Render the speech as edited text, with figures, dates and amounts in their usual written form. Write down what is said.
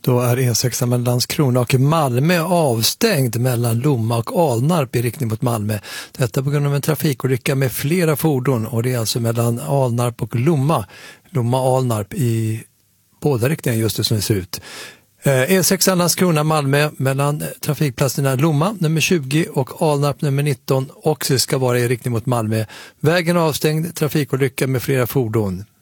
Då är E6 mellan Landskrona och Malmö avstängd mellan Lomma och Alnarp i riktning mot Malmö. Detta på grund av en trafikolycka med flera fordon, och det är alltså mellan Alnarp och Lomma-Alnarp i båda riktningar just det som det ser ut. E6 Landskrona Malmö mellan trafikplatserna Lomma nummer 20 och Alnarp nummer 19 också ska vara i riktning mot Malmö. Vägen avstängd, trafikolycka med flera fordon.